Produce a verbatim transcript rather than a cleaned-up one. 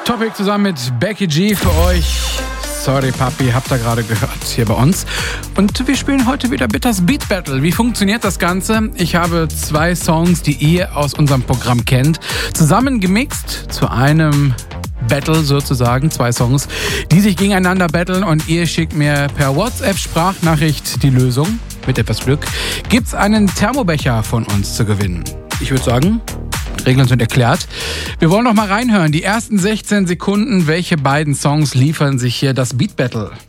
Topic zusammen mit Becky G für euch. Sorry Papi, habt ihr gerade gehört hier bei uns. Und wir spielen heute wieder Bitters Beat Battle. Wie funktioniert das Ganze? Ich habe zwei Songs, die ihr aus unserem Programm kennt, zusammen gemixt zu einem Battle sozusagen. Zwei Songs, die sich gegeneinander battlen und ihr schickt mir per WhatsApp-Sprachnachricht die Lösung. Mit etwas Glück gibt's einen Thermobecher von uns zu gewinnen. Ich würde sagen, Regeln sind erklärt. Wir wollen noch mal reinhören. Die ersten sechzehn Sekunden, welche beiden Songs liefern sich hier das Beat Battle?